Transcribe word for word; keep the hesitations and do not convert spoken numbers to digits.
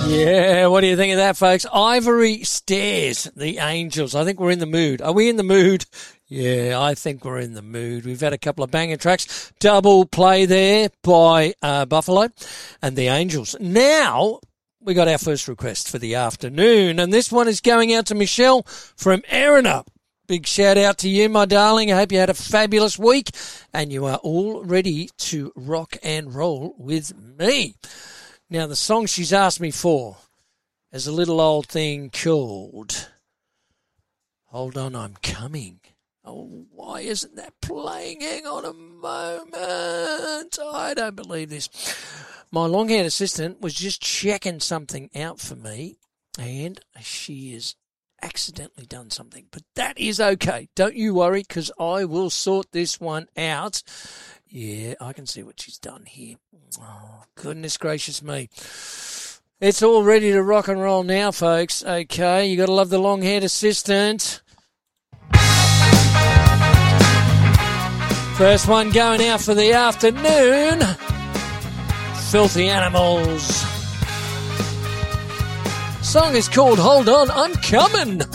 Yeah, what do you think of that, folks? Ivory Stairs, The Angels. I think we're in the mood. Are we in the mood? Yeah, I think we're in the mood. We've had a couple of banger tracks. Double play there by uh, Buffalo and The Angels. Now, we got our first request for the afternoon, and this one is going out to Michelle from Erina. Big shout out to you, my darling. I hope you had a fabulous week and you are all ready to rock and roll with me. Now, the song she's asked me for is a little old thing called Hold On, I'm Coming. Oh, why isn't that playing? Hang on a moment. I don't believe this. My long-haired assistant was just checking something out for me, and she has accidentally done something. But that is okay. Don't you worry, because I will sort this one out. Yeah, I can see what she's done here. Oh, goodness gracious me. It's all ready to rock and roll now, folks. Okay, you got to love the long-haired assistant. First one going out for the afternoon. Filthy Animals. Song is called Hold On, I'm Coming.